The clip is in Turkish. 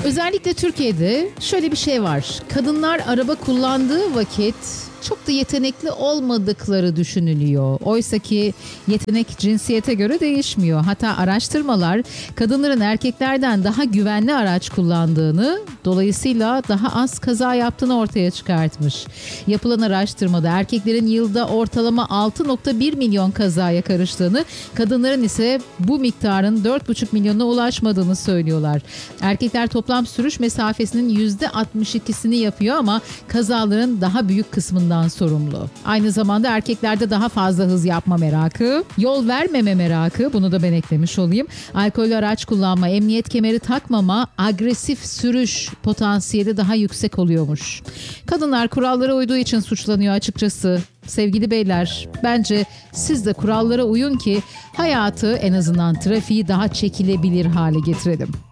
Özellikle Türkiye'de şöyle bir şey var. Kadınlar araba kullandığı vakit çok da yetenekli olmadıkları düşünülüyor. Oysa ki yetenek cinsiyete göre değişmiyor. Hatta araştırmalar kadınların erkeklerden daha güvenli araç kullandığını, dolayısıyla daha az kaza yaptığını ortaya çıkartmış. Yapılan araştırmada erkeklerin yılda ortalama 6,1 milyon kazaya karıştığını, kadınların ise bu miktarın 4,5 milyona ulaşmadığını söylüyorlar. Erkekler toplam sürüş mesafesinin %62'sini yapıyor ama kazaların daha büyük kısmından sorumlu. Aynı zamanda erkeklerde daha fazla hız yapma merakı, yol vermeme merakı, bunu da ben eklemiş olayım. Alkollü araç kullanma, emniyet kemeri takmama, agresif sürüş potansiyeli daha yüksek oluyormuş. Kadınlar kurallara uyduğu için suçlanıyor açıkçası. Sevgili beyler, bence siz de kurallara uyun ki hayatı, en azından trafiği daha çekilebilir hale getirelim.